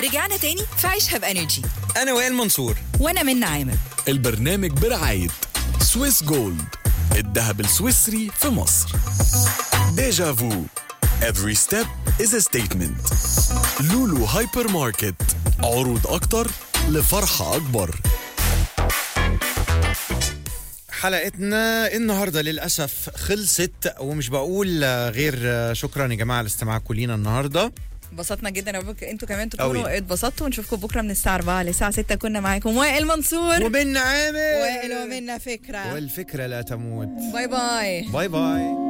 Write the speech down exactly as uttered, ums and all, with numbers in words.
رجعنا تاني في عيشها بانرجي. أنا وائل منصور. وانا منى عامر. البرنامج برعاية سويس جولد، الذهب السويسري في مصر. ديجا فو Every step is a statement. لولو هايبر ماركت، عروض أكتر لفرحة أكبر. حلقتنا النهاردة للأسف خلصت، ومش بقول غير شكرا يا جماعة لاستماعكم لينا النهاردة. انبسطنا جدا، وبك انتوا كمان تكونوا اتبسطتوا، ونشوفكم بكره من الساعه أربعة للساعه ستة. كنا معاكم وائل منصور ومنى عامر. وائل ومنى فكره، والفكرة لا تموت. باي باي باي باي.